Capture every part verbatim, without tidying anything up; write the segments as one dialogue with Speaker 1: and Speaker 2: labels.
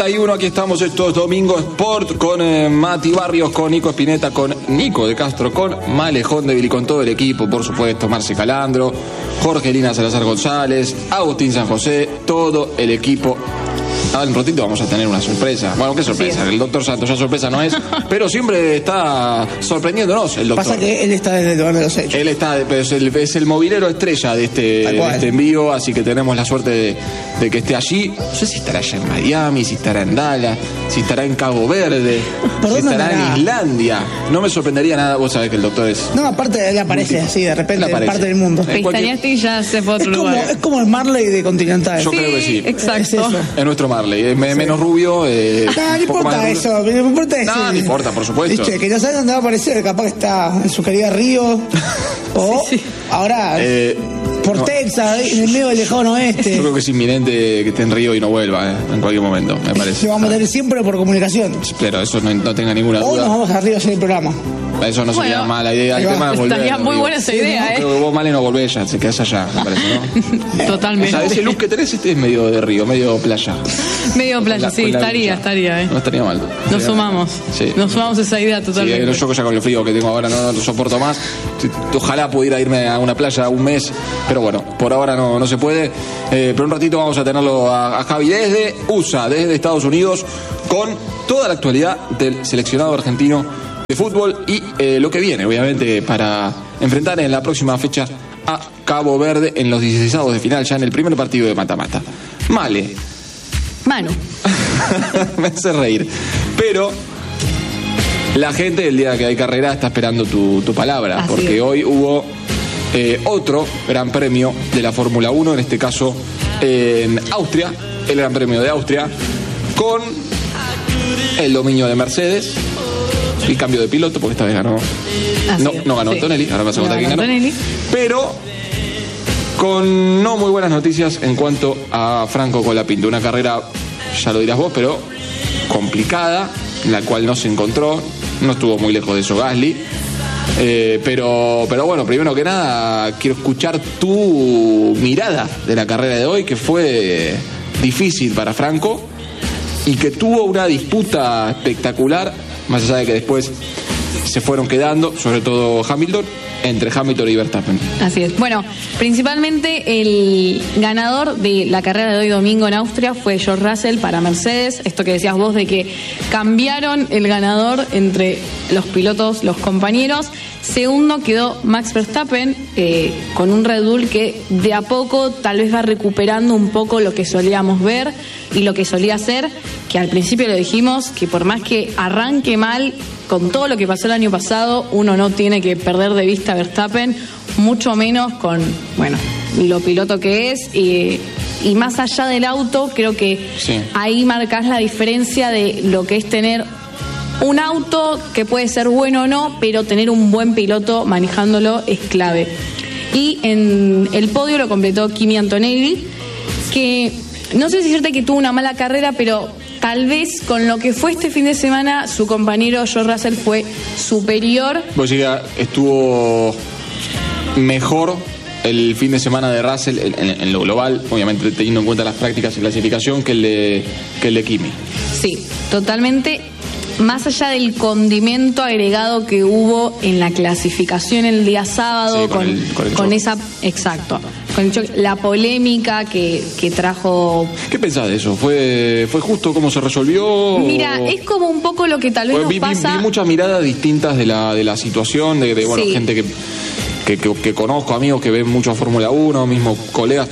Speaker 1: treinta y uno, aquí estamos, esto es Domingo Sport con eh, Mati Barrios, con Nico Espineta, con Nico de Castro, con Malejón de Vili, con todo el equipo, por supuesto, Marce Calandro, Jorgelina Salazar González, Agustín San José, todo el equipo. Ahora en un ratito vamos a tener una sorpresa. Bueno, ¿qué sorpresa? Sí. El doctor Santos ya sorpresa no es, pero siempre está sorprendiéndonos el doctor.
Speaker 2: Pasa que él está desde el lugar de los hechos.
Speaker 1: Él está, es el, es el movilero estrella de este, de este envío, así que tenemos la suerte de, de que esté allí. No sé si estará allá en Miami, si estará en Dallas, si estará en Cabo Verde, si estará andará? en Islandia. No me sorprendería nada, vos sabés que el doctor es...
Speaker 2: No, aparte él aparece así, de repente, en parte del mundo.
Speaker 3: Pestañaste y ya se fue a otro
Speaker 2: es
Speaker 3: lugar.
Speaker 2: Como, es como el Marley de Continental.
Speaker 1: Yo
Speaker 3: sí,
Speaker 1: creo que sí.
Speaker 3: Exacto.
Speaker 2: Es, eso.
Speaker 1: es nuestro Marley. Es sí. menos rubio. Eh,
Speaker 2: no, no importa eso. No importa eso.
Speaker 1: No, no importa, por supuesto.
Speaker 2: Dice, que no sabe dónde va a aparecer. Capaz que está en su querida Río. O sí, sí. ahora... Eh, por no. Texas, en el medio del lejano oeste.
Speaker 1: Yo creo que es inminente que esté en Río y no vuelva, eh, en cualquier momento, me parece.
Speaker 2: Se va a meter siempre por comunicación.
Speaker 1: Pero eso no, no tenga ninguna duda.
Speaker 2: O nos vamos a Río a hacer el programa.
Speaker 1: Eso no sería bueno, mala idea. El tema
Speaker 3: es volver. Estaría muy buena esa idea, ¿eh?
Speaker 1: Pero vos, Male, no volvés ya, se quedás allá, me parece, ¿no?
Speaker 3: Totalmente.
Speaker 1: O sea, ese look que tenés este es medio de río, medio playa.
Speaker 3: Medio playa, la, sí, estaría, estaría, ¿eh?
Speaker 1: No estaría mal.
Speaker 3: Nos estaría sumamos. Sí. Nos sumamos esa idea totalmente.
Speaker 1: Sí, yo ya con el frío que tengo ahora no, no soporto más. Ojalá pudiera irme a una playa un mes, pero bueno, por ahora no, no se puede. Eh, pero un ratito vamos a tenerlo a, a Javi desde U S A, desde Estados Unidos, con toda la actualidad del seleccionado argentino de fútbol y eh, lo que viene, obviamente, para enfrentar en la próxima fecha a Cabo Verde en los dieciseisavos de final, ya en el primer partido de mata-mata. Male.
Speaker 3: Manu.
Speaker 1: Me hace reír. Pero la gente el día que hay carrera está esperando tu, tu palabra, Así porque es. hoy hubo eh, otro gran premio de la Fórmula uno, en este caso en Austria, el Gran Premio de Austria, con el dominio de Mercedes. Y cambio de piloto, porque esta vez ganó. Así no, no ganó sí. Antonelli, ahora me vas a contar quién ganó. Antonelli. Pero con no muy buenas noticias en cuanto a Franco Colapinto. Una carrera, ya lo dirás vos, pero complicada, en la cual no se encontró. No estuvo muy lejos de eso Gasly. Eh, pero, pero bueno, primero que nada, quiero escuchar tu mirada de la carrera de hoy, que fue difícil para Franco y que tuvo una disputa espectacular. Más allá de que después se fueron quedando, sobre todo Hamilton, entre Hamilton y Verstappen.
Speaker 3: Así es. Bueno, principalmente el ganador de la carrera de hoy domingo en Austria fue George Russell para Mercedes. Esto que decías vos de que cambiaron el ganador entre los pilotos, los compañeros. Segundo quedó Max Verstappen eh, con un Red Bull que de a poco tal vez va recuperando un poco lo que solíamos ver y lo que solía ser, que al principio lo dijimos, que por más que arranque mal, con todo lo que pasó el año pasado, uno no tiene que perder de vista a Verstappen, mucho menos con, bueno, lo piloto que es. Y, y más allá del auto, creo que sí. ahí marcás la diferencia de lo que es tener un auto que puede ser bueno o no, pero tener un buen piloto manejándolo es clave. Y en el podio lo completó Kimi Antonelli, que no sé si es cierto que tuvo una mala carrera, pero tal vez con lo que fue este fin de semana, su compañero George Russell fue superior.
Speaker 1: Vos decís que estuvo mejor el fin de semana de Russell en, en, en lo global, obviamente teniendo en cuenta las prácticas y clasificación, que el de, que el de Kimi.
Speaker 3: Sí, totalmente. Más allá del condimento agregado que hubo en la clasificación el día sábado, sí, con, con, el, con, el con esa, exacto, con el choque, la polémica que, que trajo.
Speaker 1: ¿Qué pensás de eso? ¿Fue, fue justo cómo se resolvió?
Speaker 3: Mira, o... es como un poco lo que tal vez
Speaker 1: pues,
Speaker 3: nos
Speaker 1: vi,
Speaker 3: pasa.
Speaker 1: Vi, vi muchas miradas distintas de la, de la situación, de, de bueno, sí. gente que, que, que, que conozco, amigos que ven mucho Fórmula uno, mismos colegas.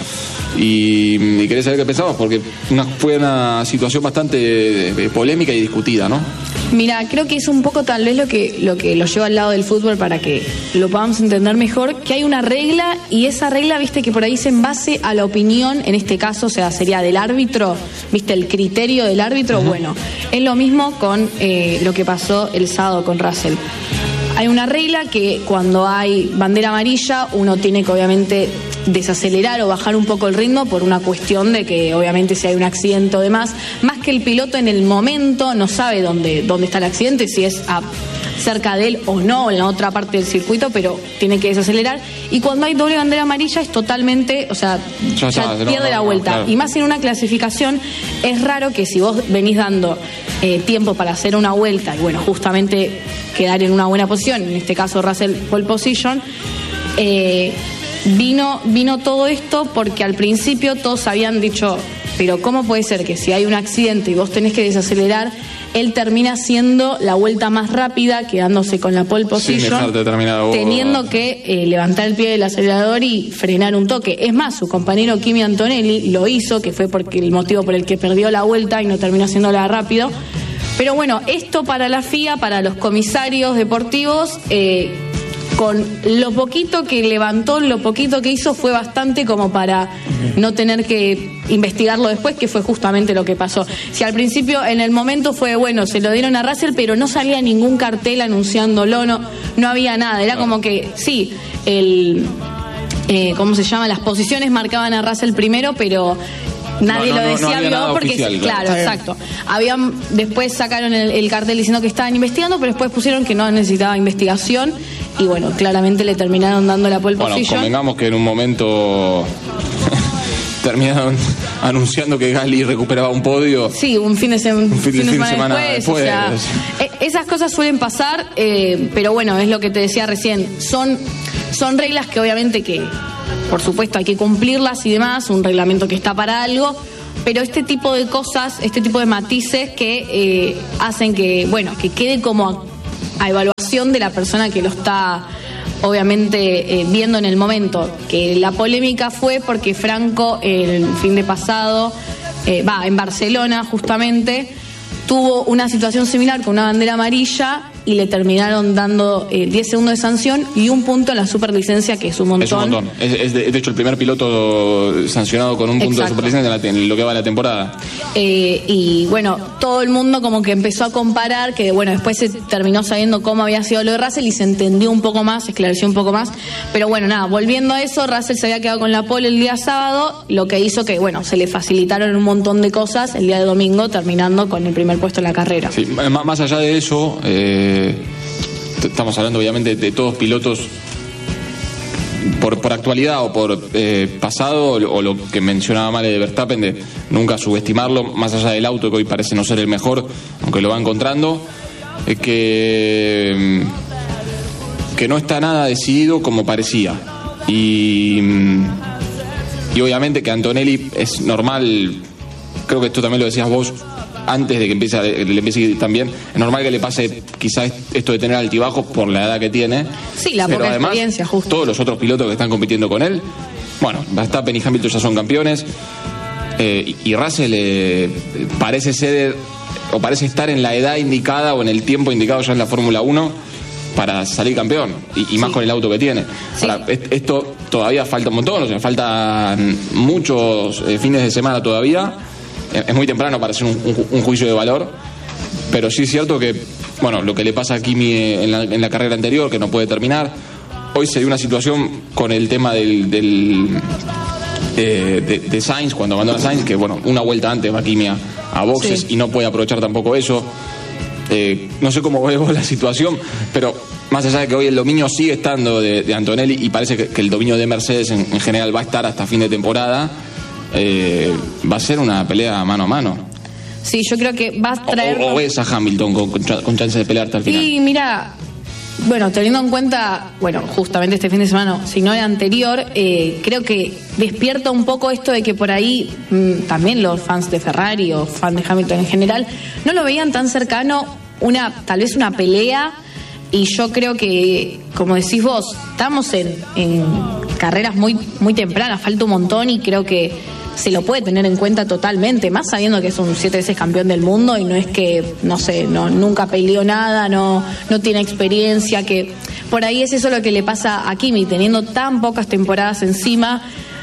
Speaker 1: Y, y querés saber qué pensabas, porque una, fue una situación bastante de, de polémica y discutida, ¿no?
Speaker 3: Mira, creo que es un poco tal vez lo que lo que lo lleva al lado del fútbol para que lo podamos entender mejor, que hay una regla y esa regla, viste, que por ahí se en base a la opinión, en este caso, o sea, sería del árbitro, viste, el criterio del árbitro. Uh-huh. Bueno, es lo mismo con eh, lo que pasó el sábado con Russell. Hay una regla que cuando hay bandera amarilla uno tiene que obviamente desacelerar o bajar un poco el ritmo por una cuestión de que obviamente si hay un accidente o demás, más que el piloto en el momento no sabe dónde, dónde está el accidente, si es a cerca de él o no, en la otra parte del circuito, pero tiene que desacelerar. Y cuando hay doble bandera amarilla es totalmente, o sea, ya, ya está, pierde no, la vuelta. No, claro. Y más en una clasificación, es raro que si vos venís dando eh, tiempo para hacer una vuelta, y bueno, justamente quedar en una buena posición, en este caso Russell pole position, eh, vino, vino todo esto porque al principio todos habían dicho, pero ¿cómo puede ser que si hay un accidente y vos tenés que desacelerar, él termina siendo la vuelta más rápida, quedándose con la pole position, teniendo que eh, levantar el pie del acelerador y frenar un toque? Es más, su compañero Kimi Antonelli lo hizo, que fue porque el motivo por el que perdió la vuelta y no terminó haciéndola rápido. Pero bueno, esto para la F I A, para los comisarios deportivos, eh, con lo poquito que levantó, lo poquito que hizo, fue bastante como para no tener que investigarlo después, que fue justamente lo que pasó. Si al principio, en el momento fue, bueno, se lo dieron a Russell, pero no salía ningún cartel anunciándolo, no, no había nada. Era como que, sí, el... Eh, ¿cómo se llama? Las posiciones marcaban a Russell primero, pero... Nadie no, no, lo decía, no, no porque oficial, claro, claro, exacto. Habían, después sacaron el, el cartel diciendo que estaban investigando, pero después pusieron que no necesitaba investigación y bueno, claramente le terminaron dando la pole
Speaker 1: bueno,
Speaker 3: position.
Speaker 1: Convengamos que en un momento terminaron anunciando que Gasly recuperaba un podio.
Speaker 3: Sí, un fin de, sem-
Speaker 1: un fin de, fin de semana, semana
Speaker 3: después.
Speaker 1: después.
Speaker 3: O sea, eh, esas cosas suelen pasar, eh, pero bueno, es lo que te decía recién. Son, son reglas que obviamente que... Por supuesto, hay que cumplirlas y demás, un reglamento que está para algo, pero este tipo de cosas, este tipo de matices que eh, hacen que, bueno, que quede como a, a evaluación de la persona que lo está, obviamente, eh, viendo en el momento. Que la polémica fue porque Franco, el fin de pasado, eh, va, en Barcelona justamente, tuvo una situación similar con una bandera amarilla y le terminaron dando eh, diez segundos de sanción y un punto en la superlicencia, que es un montón.
Speaker 1: Es un montón. Es, es de, de hecho el primer piloto sancionado con un punto Exacto. de superlicencia en, la, en lo que va de la temporada.
Speaker 3: Eh, y bueno, todo el mundo como que empezó a comparar, que bueno, después se terminó sabiendo cómo había sido lo de Russell y se entendió un poco más, se esclareció un poco más. Pero bueno, nada, volviendo a eso, Russell se había quedado con la pole el día sábado, lo que hizo que, bueno, se le facilitaron un montón de cosas el día de domingo, terminando con el primer puesto en la carrera.
Speaker 1: Sí, más allá de eso... Eh... Estamos hablando obviamente de todos pilotos por, por actualidad o por eh, pasado, o lo que mencionaba Male de Verstappen, de nunca subestimarlo, más allá del auto que hoy parece no ser el mejor, aunque lo va encontrando, es que, que no está nada decidido como parecía. Y, y obviamente que Antonelli es normal, creo que esto también lo decías vos, antes de que empiece, le empiece también, es normal que le pase quizás esto de tener altibajos por la edad que tiene.
Speaker 3: Sí, la
Speaker 1: pero
Speaker 3: poca
Speaker 1: además,
Speaker 3: experiencia, justo.
Speaker 1: Todos los otros pilotos que están compitiendo con él, bueno, Verstappen y Hamilton ya son campeones, eh, y, y Russell eh, parece ser, o parece estar en la edad indicada o en el tiempo indicado ya en la Fórmula uno para salir campeón, y, y más sí. con el auto que tiene. Sí. Ahora, esto todavía falta un montón, o sea, faltan muchos eh, fines de semana todavía. Es muy temprano para hacer un, un, un juicio de valor, pero sí es cierto que, bueno, lo que le pasa a Kimi en la, en la carrera anterior, que no puede terminar. Hoy se dio una situación con el tema del, del eh, de, de Sainz, cuando abandona Sainz, que bueno, una vuelta antes va Kimi a, a boxes sí. y no puede aprovechar tampoco eso. Eh, no sé cómo veo la situación, pero más allá de que hoy el dominio sigue estando de, de Antonelli, y parece que, que el dominio de Mercedes en, en general va a estar hasta fin de temporada. Eh, va a ser una pelea mano a mano.
Speaker 3: Sí, yo creo que va a traer...
Speaker 1: O, o ves a Hamilton con, con, con chance de pelear hasta el final.
Speaker 3: Y mira, bueno, teniendo en cuenta, bueno, justamente este fin de semana, si no el anterior, eh, creo que despierta un poco esto de que por ahí mmm, también los fans de Ferrari o fans de Hamilton en general no lo veían tan cercano, una tal vez una pelea. Y yo creo que, como decís vos, estamos en, en carreras muy, muy tempranas, falta un montón, y creo que se lo puede tener en cuenta totalmente, más sabiendo que es un siete veces campeón del mundo y no es que, no sé, no nunca peleó nada, no, no tiene experiencia, que por ahí es eso lo que le pasa a Kimi, teniendo tan pocas temporadas encima.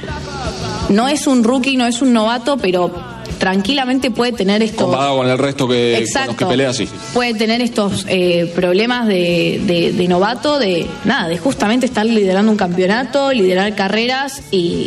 Speaker 3: No es un rookie, no es un novato, pero tranquilamente puede tener estos...
Speaker 1: Comparado con el resto que,
Speaker 3: Exacto,
Speaker 1: con los que pelea, sí.
Speaker 3: Puede tener estos eh, problemas de, de, de novato, de nada, de justamente estar liderando un campeonato, liderar carreras y,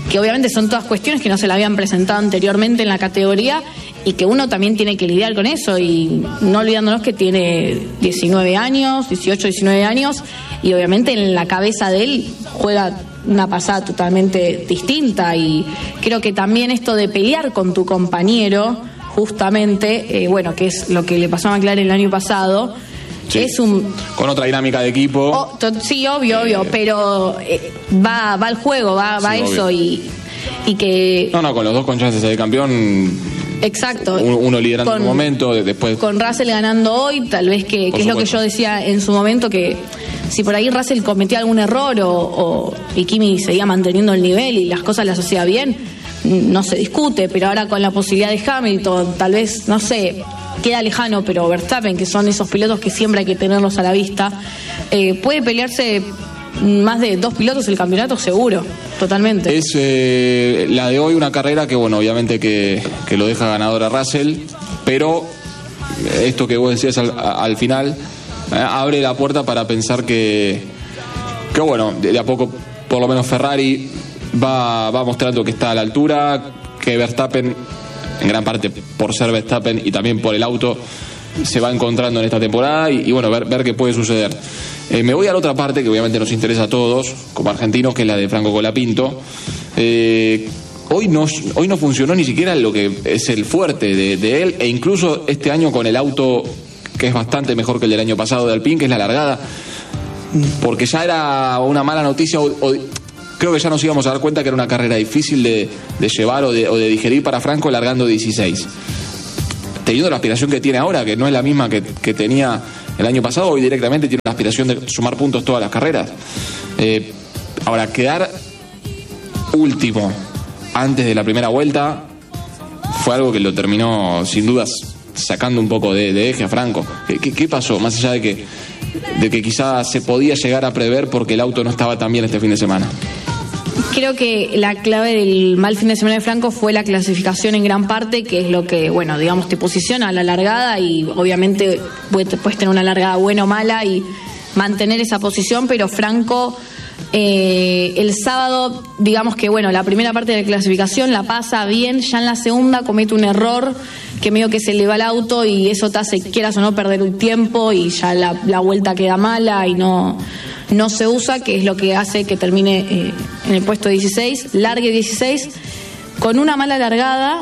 Speaker 3: que obviamente son todas cuestiones que no se le habían presentado anteriormente en la categoría y que uno también tiene que lidiar con eso, y no olvidándonos que tiene diecinueve años, dieciocho, diecinueve años, y obviamente en la cabeza de él juega una pasada totalmente distinta, y creo que también esto de pelear con tu compañero, justamente, eh, bueno, que es lo que le pasó a McLaren el año pasado, sí, es un...
Speaker 1: Con otra dinámica de equipo.
Speaker 3: Oh, to, sí, obvio, eh, obvio, pero eh, va, va al juego, va, va sí, eso, y, y que...
Speaker 1: No, no, con los dos con chances de campeón...
Speaker 3: Exacto.
Speaker 1: Uno, uno liderando en un momento, después...
Speaker 3: Con Russell ganando hoy, tal vez que, que es lo que yo decía en su momento, que si por ahí Russell cometía algún error o, o y Kimi seguía manteniendo el nivel y las cosas las hacía bien, no se discute, pero ahora con la posibilidad de Hamilton, tal vez, no sé, queda lejano, pero Verstappen, que son esos pilotos que siempre hay que tenerlos a la vista, eh, puede pelearse más de dos pilotos el campeonato seguro, totalmente.
Speaker 1: Es eh, la de hoy una carrera que, bueno, obviamente que, que lo deja ganador a Russell, pero esto que vos decías al, al final eh, abre la puerta para pensar que, que bueno, de, de a poco por lo menos Ferrari va, va mostrando que está a la altura, que Verstappen, en gran parte por ser Verstappen y también por el auto, se va encontrando en esta temporada y, y bueno, ver, ver qué puede suceder. Eh, me voy a la otra parte que obviamente nos interesa a todos como argentinos, que es la de Franco Colapinto. Eh, hoy, no, hoy no funcionó ni siquiera lo que es el fuerte de, de él, e incluso este año con el auto que es bastante mejor que el del año pasado de Alpine, que es la largada, porque ya era una mala noticia, o, o, creo que ya nos íbamos a dar cuenta que era una carrera difícil de, de llevar o de, o de digerir para Franco largando dieciséis. Teniendo la aspiración que tiene ahora, que no es la misma que, que tenía el año pasado, hoy directamente tiene la aspiración de sumar puntos todas las carreras. Eh, ahora, quedar último antes de la primera vuelta fue algo que lo terminó, sin dudas, sacando un poco de, de eje a Franco. ¿Qué, qué, qué pasó? Más allá de que, de que quizás se podía llegar a prever porque el auto no estaba tan bien este fin de semana.
Speaker 3: Creo que la clave del mal fin de semana de Franco fue la clasificación en gran parte, que es lo que, bueno, digamos, te posiciona a la largada, y obviamente puedes, puedes tener una largada buena o mala y mantener esa posición, pero Franco eh, el sábado, digamos que, bueno, la primera parte de la clasificación la pasa bien, ya en la segunda comete un error que medio que se le va el auto y eso te hace, quieras o no, perder un tiempo y ya la, la vuelta queda mala y no... no se usa, que es lo que hace que termine eh, en el puesto dieciséis, largue dieciséis, con una mala largada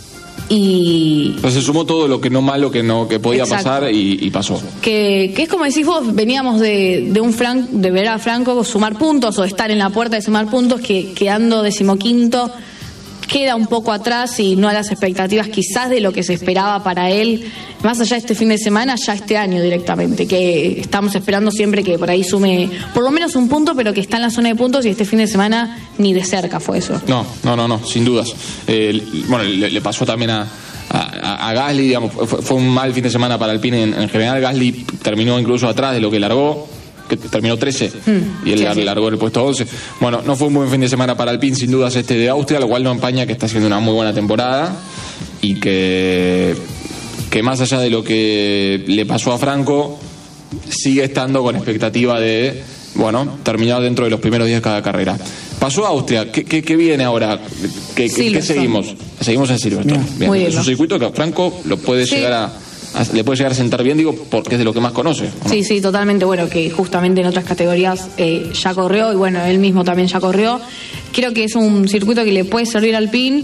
Speaker 3: y...
Speaker 1: Pues se sumó todo lo que no malo que no que podía Exacto. pasar y, y pasó.
Speaker 3: Que, que es como decís vos, veníamos de, de un Frank, de ver a Franco sumar puntos o de estar en la puerta de sumar puntos, que quedando decimoquinto queda un poco atrás y no a las expectativas quizás de lo que se esperaba para él, más allá de este fin de semana, ya este año directamente, que estamos esperando siempre que por ahí sume por lo menos un punto, pero que está en la zona de puntos, y este fin de semana ni de cerca fue eso.
Speaker 1: No, no, no, no, sin dudas. Eh, bueno, le, le pasó también a, a, a Gasly, digamos, fue, fue un mal fin de semana para Alpine en, en general. Gasly terminó incluso atrás de lo que largó, que terminó trece mm, y él sí, largó sí. el puesto once. Bueno, no fue un buen fin de semana para Alpine, sin dudas, este de Austria, lo cual no empaña que está haciendo una muy buena temporada y que, que más allá de lo que le pasó a Franco, sigue estando con expectativa de, bueno, terminar dentro de los primeros días de cada carrera. Pasó a Austria, ¿qué, qué, qué viene ahora? ¿Qué, qué, ¿qué seguimos? Seguimos en Silverstone. Bien. Bien. Es un circuito que Franco lo puede sí. llegar a le puede llegar a sentar bien, digo, porque es de lo que más conoce, ¿no?
Speaker 3: Sí, sí, totalmente. Bueno, que justamente en otras categorías eh, ya corrió, y bueno, él mismo también ya corrió. Creo que es un circuito que le puede servir al Alpine,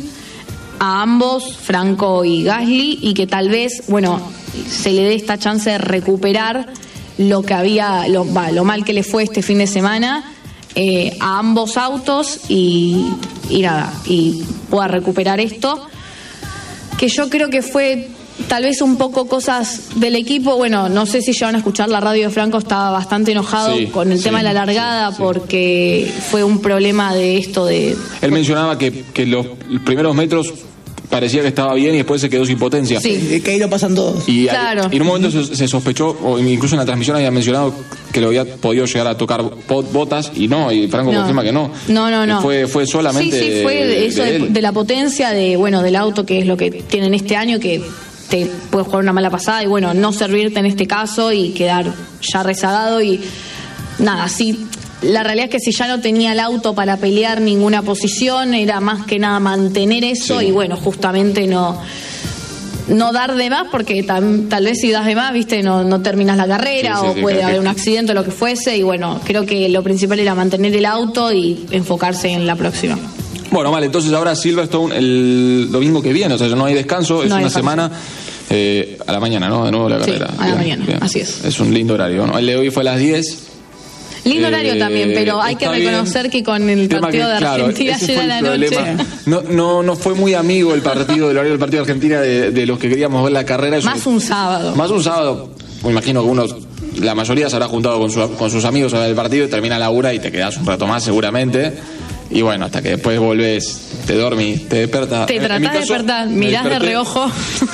Speaker 3: a ambos, Franco y Gasly, y que tal vez, bueno, se le dé esta chance de recuperar lo que había, lo, va, lo mal que le fue este fin de semana eh, a ambos autos, y, y nada, y pueda recuperar esto, que yo creo que fue tal vez un poco cosas del equipo. Bueno, no sé si llevan a escuchar la radio de Franco, estaba bastante enojado sí, con el sí, tema de la largada sí, sí. porque fue un problema de esto de...
Speaker 1: Él mencionaba que, que los primeros metros parecía que estaba bien y después se quedó sin potencia.
Speaker 2: Sí, que ahí lo pasan todos.
Speaker 1: Y, claro. y en un momento se, se sospechó, o incluso en la transmisión había mencionado que lo había podido llegar a tocar botas, y no, y Franco no. confirma que no.
Speaker 3: No, no, no.
Speaker 1: Fue, fue solamente...
Speaker 3: Sí, sí, fue de, eso de, de, de la potencia de, bueno, del auto, que es lo que tienen este año, que te puede jugar una mala pasada y bueno, no servirte en este caso y quedar ya rezagado y nada, sí. la realidad es que si ya no tenía el auto para pelear ninguna posición, era más que nada mantener eso, sí. Y bueno, justamente no... no dar de más, porque tal, tal vez si das de más, viste, no, no terminas la carrera, sí, sí, o sí, puede haber que... un accidente o lo que fuese, y bueno, creo que lo principal era mantener el auto y enfocarse en la próxima.
Speaker 1: Bueno, vale, entonces ahora Silverstone el domingo que viene, o sea, no hay descanso, es no hay una descanso. semana eh, a la mañana, ¿no? De nuevo la carrera.
Speaker 3: Sí, a la bien, mañana, bien. Así es.
Speaker 1: Es un lindo horario, ¿no? El de hoy fue a las diez.
Speaker 3: Lindo horario eh, también, pero hay que reconocer bien. que con el partido que, de Argentina
Speaker 1: claro,
Speaker 3: llega la noche.
Speaker 1: No, no, no fue muy amigo el partido, el horario del partido de Argentina de, de los que queríamos ver la carrera.
Speaker 3: Más Eso, un sábado.
Speaker 1: Más un sábado. Me imagino que unos, la mayoría se habrá juntado con, su, con sus amigos a ver el partido, termina la hora y te quedás un rato más seguramente. Y bueno, hasta que después volvés, te dormís, te despertás.
Speaker 3: Te tratás de despertar, mirás de reojo.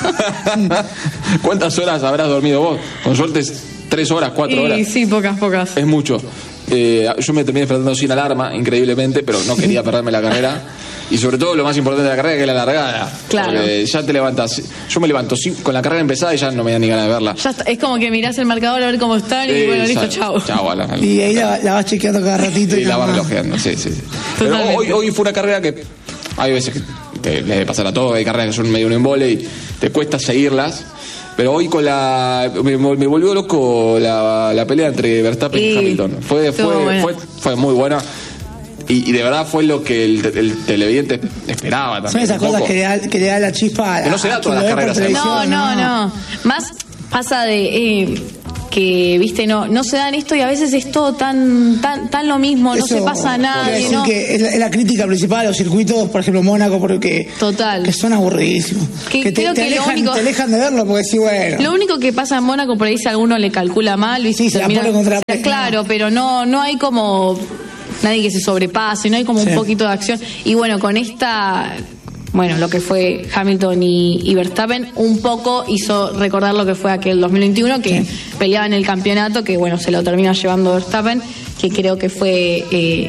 Speaker 1: ¿Cuántas horas habrás dormido vos? Con suerte tres horas, cuatro horas.
Speaker 3: Sí, pocas, pocas.
Speaker 1: Es mucho. Eh, yo me terminé despertando sin alarma, increíblemente, pero no quería perderme la carrera. Y sobre todo lo más importante de la carrera, que es la largada.
Speaker 3: Claro.
Speaker 1: Porque ya te levantas. Yo me levanto con la carrera empezada y ya no me da ni ganas de verla.
Speaker 3: Ya está, es como que mirás el marcador a ver cómo están y eh, bueno, listo, chao.
Speaker 1: Chao, la, la,
Speaker 2: y ahí la, la vas chequeando cada ratito.
Speaker 1: Y, y la vas relojeando, sí, sí, sí. Pero hoy, hoy fue una carrera que hay veces que te, le debe pasar a todos, hay carreras que son medio un embole y te cuesta seguirlas. Pero hoy con la me, me volvió loco la, la pelea entre Verstappen y, y Hamilton. Fue fue, bueno. fue fue muy buena. Y, y de verdad fue lo que el, el televidente esperaba también.
Speaker 2: Son esas cosas que le, da, que le da la chispa a,
Speaker 1: que no se da todas las carreras.
Speaker 3: No, no, no. Más pasa de eh, que, viste, no no se dan esto y a veces es todo tan tan tan lo mismo, no Eso, se pasa nada.
Speaker 2: Es,
Speaker 3: ¿no?
Speaker 2: que es, la, es la crítica principal a los circuitos, por ejemplo Mónaco, porque
Speaker 3: Total.
Speaker 2: que son aburridísimos.
Speaker 3: Que,
Speaker 2: que te,
Speaker 3: creo
Speaker 2: te,
Speaker 3: que
Speaker 2: alejan,
Speaker 3: único,
Speaker 2: te alejan de verlo porque sí, bueno.
Speaker 3: Lo único que pasa en Mónaco, por ahí si alguno le calcula mal, ¿viste?
Speaker 2: Sí, se termina, la pone contra la
Speaker 3: Claro, pero no no hay como nadie que se sobrepase, no hay como sí. un poquito de acción. Y bueno, con esta... Bueno, lo que fue Hamilton y, y Verstappen un poco hizo recordar lo que fue aquel dos mil veintiuno, que sí. peleaban el campeonato, que bueno, se lo termina llevando Verstappen, que creo que fue... Eh,